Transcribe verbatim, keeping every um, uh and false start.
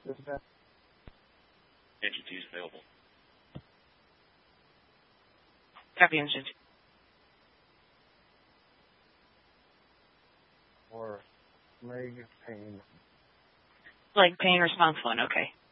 Entities available. Copy engine. Or leg pain. Leg pain response one, okay.